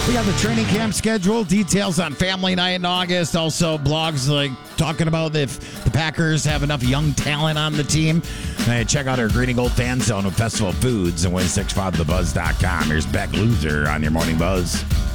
We got the training camp schedule, details on family night in August, also blogs like talking about if the Packers have enough young talent on the team. And check out our Green and Gold Fan Zone with Festival Foods and win650thebuzz.com. Here's Beck Loser on your Morning Buzz.